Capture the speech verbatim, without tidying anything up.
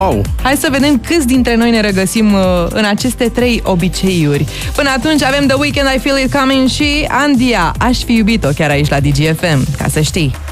Wow. Hai să vedem câți dintre noi ne regăsim uh, în aceste trei obiceiuri. Până atunci avem The Weeknd, I Feel It Coming și Andia, Aș fi iubit-o, chiar aici la D G F M, ca să știi.